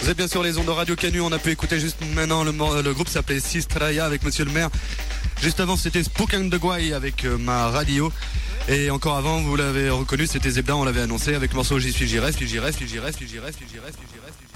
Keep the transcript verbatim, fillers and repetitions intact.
Vous êtes bien sur les ondes de Radio Canu. On a pu écouter juste maintenant le, le groupe s'appelait Sistraya avec Monsieur le maire. Juste avant c'était Spook and the Guay avec euh, ma radio. Et encore avant, vous l'avez reconnu, c'était Zebda, on l'avait annoncé avec le morceau J'y suis, j'y reste, j'y reste, j'y reste, j'y reste, j'y reste, j'y reste, j'y reste.